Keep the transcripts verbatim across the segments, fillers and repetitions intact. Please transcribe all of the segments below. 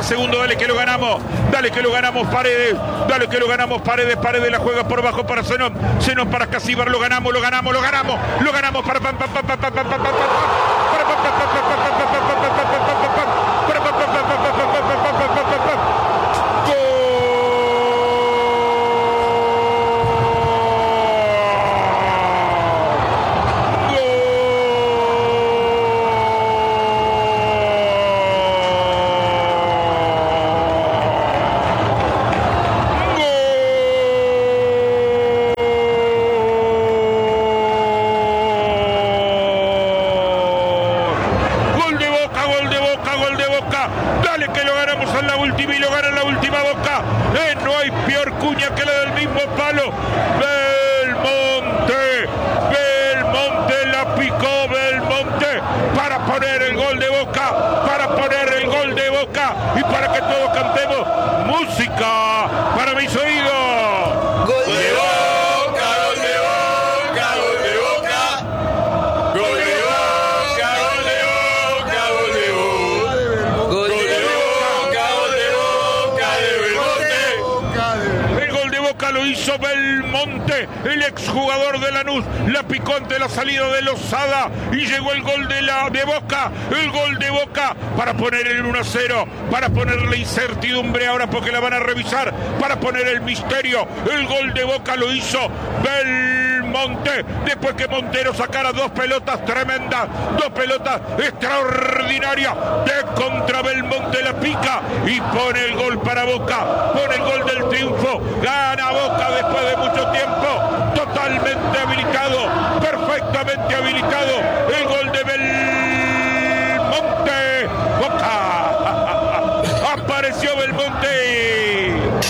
segundos, dale que lo ganamos, dale que lo ganamos Paredes, dale que lo ganamos Paredes, Paredes la juega por abajo para Zenón, Zenón para Casíbar, lo ganamos, lo ganamos, lo ganamos, lo ganamos para pam pam pam pam pam pam pam pam y para que todos cantemos música para mis oídos. Gol de Boca, gol de Boca, gol de Boca, gol de Boca, gol de Boca, gol de Boca, gol de Boca, gol de Boca, de Belmonte. El gol de Boca lo hizo Belmonte, el exjugador de Lanús, la picó ante la salida de Lozada y llegó el gol de la de Boca, el gol de Boca para poner el uno a cero, para ponerle incertidumbre ahora porque la van a revisar, para poner el misterio. El gol de Boca lo hizo Belmonte, después que Montero sacara dos pelotas tremendas, dos pelotas extraordinarias, de contra Belmonte la pica y pone el gol para Boca, pone el gol del triunfo, gana Boca después de mucho tiempo, totalmente habilitado, perfectamente habilitado, el gol de Belmonte, Boca. Apareció Belmonte.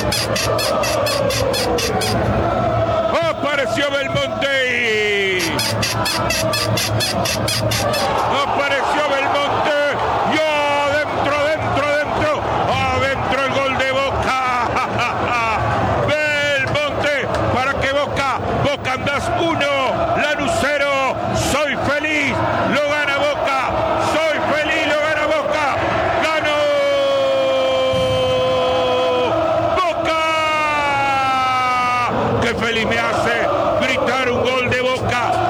Apareció Belmonte. Apareció Belmonte. Y adentro, adentro, adentro. Adentro el gol de Boca. Belmonte para que Boca. Boca andás uno. Lanús cero. Soy feliz. Lo gana Boca. Soy feliz. Lo gana Boca. Ganó. Qué feliz me hace gritar un gol de Boca.